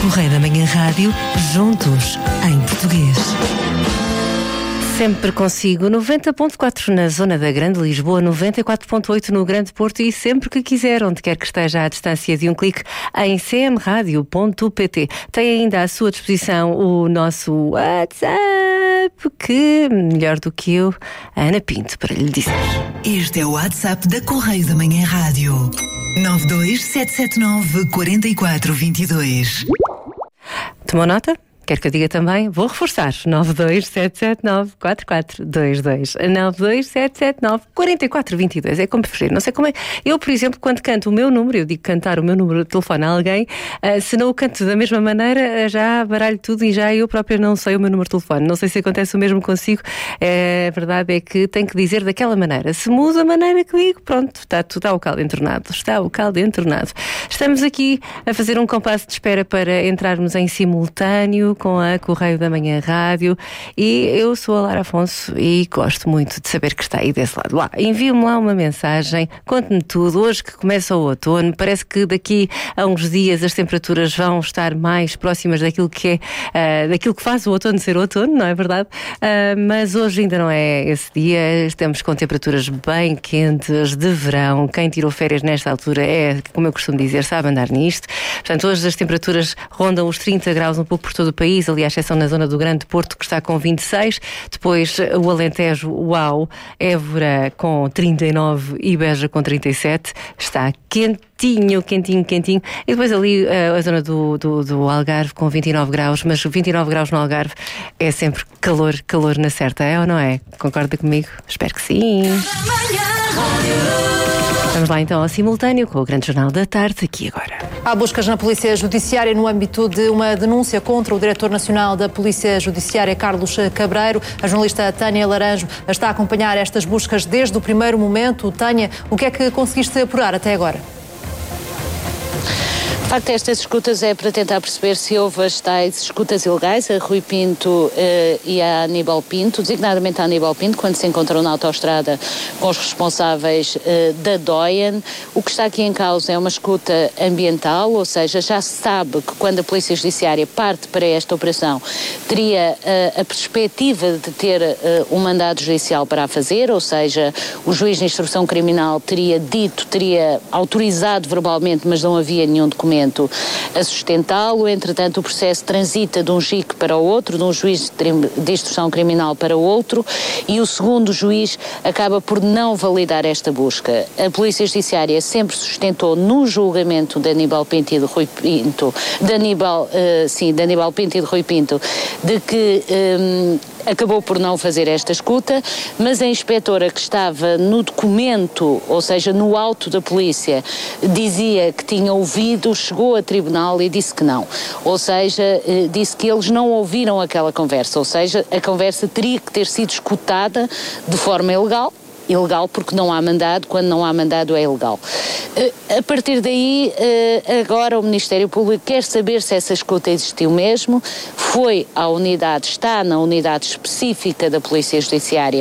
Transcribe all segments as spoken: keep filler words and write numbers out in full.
Correio da Manhã Rádio, juntos, em português. Sempre consigo, noventa ponto quatro na zona da Grande Lisboa, noventa e quatro ponto oito no Grande Porto e sempre que quiser, onde quer que esteja à distância de um clique, em c m radio ponto p t. Tem ainda à sua disposição o nosso WhatsApp, que, melhor do que eu, a Ana Pinto, para lhe dizer. Este é o WhatsApp da Correio da Manhã Rádio. nove dois sete sete nove quatro quatro dois dois. Tomou nota? Quer que eu diga também? Vou reforçar. nove dois sete sete nove quatro quatro dois dois. nove dois sete sete nove quatro quatro dois dois. É como preferir. Não sei como é. Eu, por exemplo, quando canto o meu número, eu digo cantar o meu número de telefone a alguém, uh, se não o canto da mesma maneira, uh, já baralho tudo e já eu própria não sei o meu número de telefone. Não sei se acontece o mesmo consigo. Uh, a verdade é que tenho que dizer daquela maneira. Se muda a maneira que digo, pronto, está tudo, está o caldo entornado. Está o caldo entornado. Estamos aqui a fazer um compasso de espera para entrarmos em simultâneo com a Correio da Manhã Rádio e eu sou a Lara Afonso e gosto muito de saber que está aí desse lado. Lá, envie-me lá uma mensagem, conte-me tudo. Hoje que começa o outono, parece que daqui a uns dias as temperaturas vão estar mais próximas daquilo que é, uh, daquilo que faz o outono ser outono, não é verdade? Uh, mas hoje ainda não é esse dia, estamos com temperaturas bem quentes de verão. Quem tirou férias nesta altura é, como eu costumo dizer, sabe andar nisto. Portanto, hoje as temperaturas rondam os trinta graus um pouco por todo o país, ali à exceção na zona do Grande Porto, que está com vinte e seis, depois o Alentejo, uau, Évora com trinta e nove e Beja com trinta e sete, está quentinho, quentinho, quentinho, e depois ali a, a zona do, do, do Algarve com vinte e nove graus, mas vinte e nove graus no Algarve é sempre calor, calor na certa, é ou não é? Concorda comigo? Espero que sim. Vamos lá então ao simultâneo com o Grande Jornal da Tarde, aqui agora. Há buscas na Polícia Judiciária no âmbito de uma denúncia contra o Diretor Nacional da Polícia Judiciária, Carlos Cabreiro. A jornalista Tânia Laranjo está a acompanhar estas buscas desde o primeiro momento. Tânia, o que é que conseguiste apurar até agora? De facto, estas escutas é para tentar perceber se houve as tais escutas ilegais a Rui Pinto uh, e a Aníbal Pinto, designadamente a Aníbal Pinto, quando se encontrou na autoestrada com os responsáveis uh, da Doyen. O que está aqui em causa é uma escuta ambiental, ou seja, já se sabe que quando a Polícia Judiciária parte para esta operação, teria uh, a perspectiva de ter uh, um mandado judicial para a fazer, ou seja, o juiz de instrução criminal teria dito, teria autorizado verbalmente, mas não havia nenhum documento a sustentá-lo. Entretanto, o processo transita de um J I C para o outro, de um juiz de instrução criminal para o outro, e o segundo juiz acaba por não validar esta busca. A Polícia Judiciária sempre sustentou no julgamento de Aníbal Pinto e de Rui Pinto, de Aníbal, uh, sim, de Aníbal Pinto e de Rui Pinto, de que um, acabou por não fazer esta escuta, mas a inspetora que estava no documento, ou seja, no auto da polícia, dizia que tinha ouvido, chegou a tribunal e disse que não. Ou seja, disse que eles não ouviram aquela conversa, ou seja, a conversa teria que ter sido escutada de forma ilegal. Ilegal porque não há mandado, quando não há mandado é ilegal. A partir daí, agora o Ministério Público quer saber se essa escuta existiu mesmo, foi à unidade, está na unidade específica da Polícia Judiciária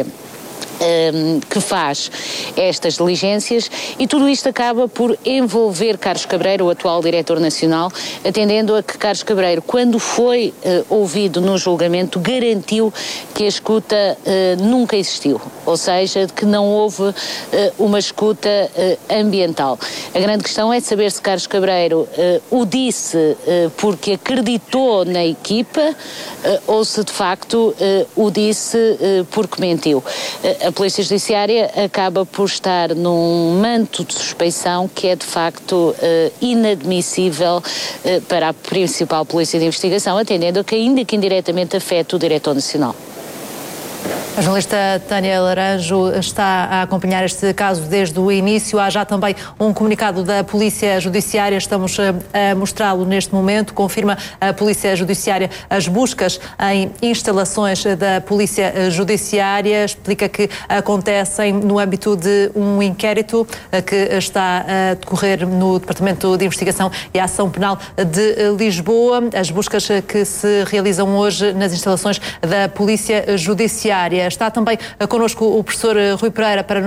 Um, que faz estas diligências, e tudo isto acaba por envolver Carlos Cabreiro, o atual Diretor Nacional, atendendo a que Carlos Cabreiro, quando foi uh, ouvido no julgamento, garantiu que a escuta uh, nunca existiu, ou seja, que não houve uh, uma escuta uh, ambiental. A grande questão é saber se Carlos Cabreiro uh, o disse uh, porque acreditou na equipa uh, ou se de facto uh, o disse uh, porque mentiu. Uh, A Polícia Judiciária acaba por estar num manto de suspeição que é de facto uh, inadmissível uh, para a principal Polícia de Investigação, atendendo a que ainda que indiretamente afeta o Diretor Nacional. A jornalista Tânia Laranjo está a acompanhar este caso desde o início. Há já também um comunicado da Polícia Judiciária, estamos a mostrá-lo neste momento. Confirma a Polícia Judiciária as buscas em instalações da Polícia Judiciária. Explica que acontecem no âmbito de um inquérito que está a decorrer no Departamento de Investigação e Ação Penal de Lisboa. As buscas que se realizam hoje nas instalações da Polícia Judiciária. Está também connosco o professor Rui Pereira para nos